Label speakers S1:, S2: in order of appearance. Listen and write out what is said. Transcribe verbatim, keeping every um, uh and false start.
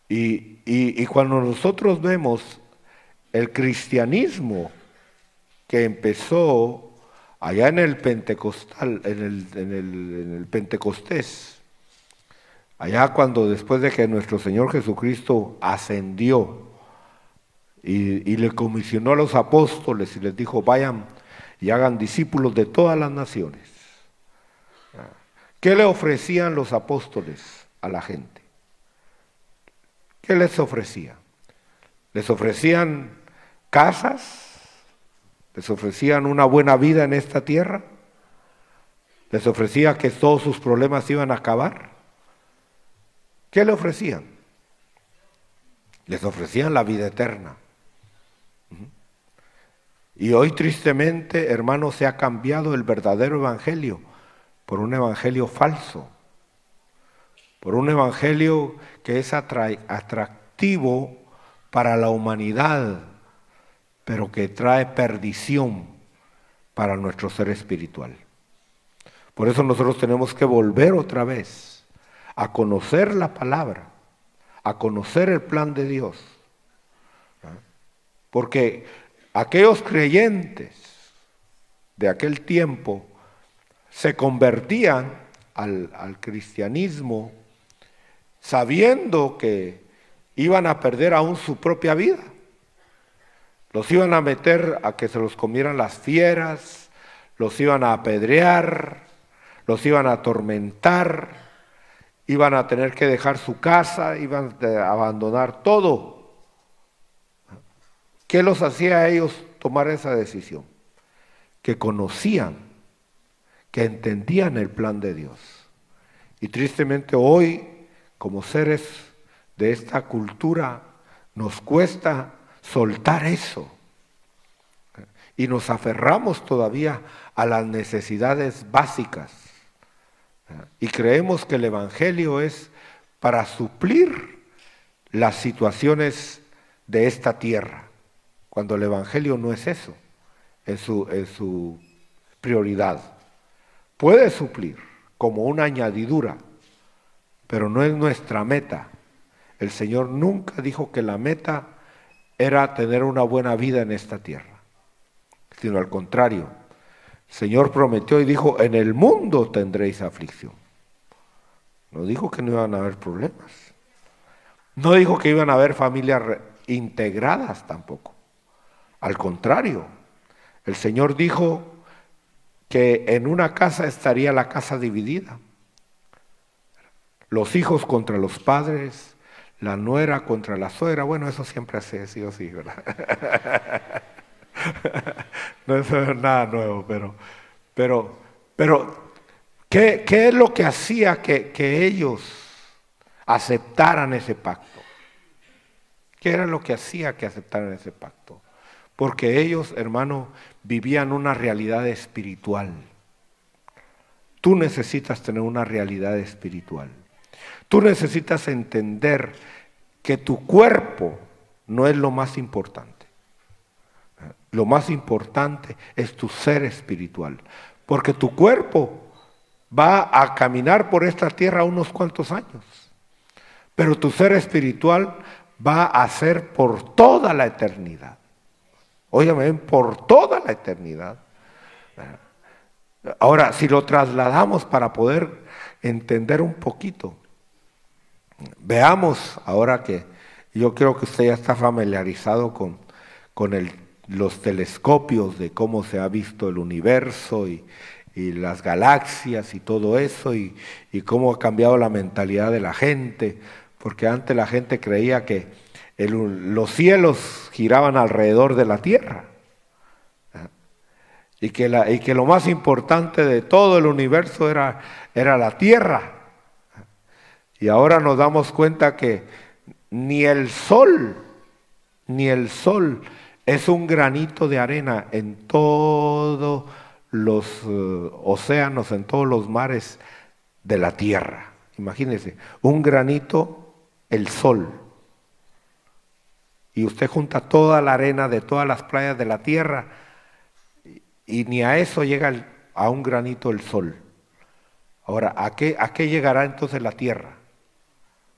S1: Y, y, y cuando nosotros vemos el cristianismo que empezó allá en el Pentecostal, en el, en el, en el Pentecostés, allá cuando después de que nuestro Señor Jesucristo ascendió y, y le comisionó a los apóstoles y les dijo, vayan y hagan discípulos de todas las naciones. ¿Qué le ofrecían los apóstoles a la gente? ¿Qué les ofrecían? Les ofrecían casas, les ofrecían una buena vida en esta tierra, les ofrecía que todos sus problemas iban a acabar. ¿Qué le ofrecían? Les ofrecían la vida eterna. Y hoy tristemente, hermanos, se ha cambiado el verdadero evangelio por un evangelio falso, por un evangelio que es atractivo para la humanidad, pero que trae perdición para nuestro ser espiritual. Por eso nosotros tenemos que volver otra vez a conocer la palabra, a conocer el plan de Dios. Porque aquellos creyentes de aquel tiempo se convertían al, al cristianismo sabiendo que iban a perder aún su propia vida. Los iban a meter a que se los comieran las fieras, los iban a apedrear, los iban a atormentar, iban a tener que dejar su casa, iban a abandonar todo. ¿Qué los hacía a ellos tomar esa decisión? Que conocían, que entendían el plan de Dios. Y tristemente hoy, como seres de esta cultura, nos cuesta soltar eso. Y nos aferramos todavía a las necesidades básicas. Y creemos que el evangelio es para suplir las situaciones de esta tierra, cuando el evangelio no es eso, en su, en su prioridad. Puede suplir como una añadidura, pero no es nuestra meta. El Señor nunca dijo que la meta era tener una buena vida en esta tierra, sino al contrario. El Señor prometió y dijo, en el mundo tendréis aflicción. No dijo que no iban a haber problemas. No dijo que iban a haber familias integradas tampoco. Al contrario, el Señor dijo que en una casa estaría la casa dividida. Los hijos contra los padres, la nuera contra la suegra. Bueno, eso siempre ha sido así, ¿verdad? No es nada nuevo, pero, pero, pero ¿qué, qué es lo que hacía que, que ellos aceptaran ese pacto? ¿Qué era lo que hacía que aceptaran ese pacto? Porque ellos, hermano, vivían una realidad espiritual. Tú necesitas tener una realidad espiritual. Tú necesitas entender que tu cuerpo no es lo más importante. Lo más importante es tu ser espiritual. Porque tu cuerpo va a caminar por esta tierra unos cuantos años. Pero tu ser espiritual va a ser por toda la eternidad. Óyame, por toda la eternidad. Ahora, si lo trasladamos para poder entender un poquito, veamos ahora que yo creo que usted ya está familiarizado con, con el, los telescopios de cómo se ha visto el universo y, y las galaxias y todo eso y, y cómo ha cambiado la mentalidad de la gente, porque antes la gente creía que el, los cielos giraban alrededor de la tierra. Y que, la, y que lo más importante de todo el universo era, era la tierra. Y ahora nos damos cuenta que ni el sol, ni el sol es un granito de arena en todos los uh, océanos, en todos los mares de la tierra. Imagínense, un granito, el sol. Y usted junta toda la arena de todas las playas de la tierra, y ni a eso llega el, a un granito el sol. Ahora, ¿a qué, ¿a qué llegará entonces la tierra?